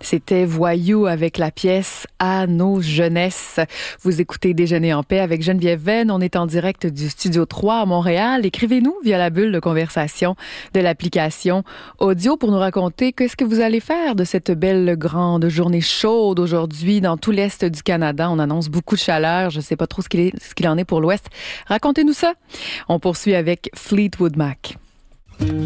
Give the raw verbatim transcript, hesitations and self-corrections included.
C'était Voyou avec la pièce À nos jeunesses. Vous écoutez Déjeuner en paix avec Geneviève Venn. On est en direct du Studio trois à Montréal. Écrivez-nous via la bulle de conversation de l'application audio pour nous raconter qu'est-ce que vous allez faire de cette belle grande journée chaude aujourd'hui dans tout l'Est du Canada. On annonce beaucoup de chaleur. Je ne sais pas trop ce qu'il, est, ce qu'il en est pour l'Ouest. Racontez-nous ça. On poursuit avec Fleetwood Mac.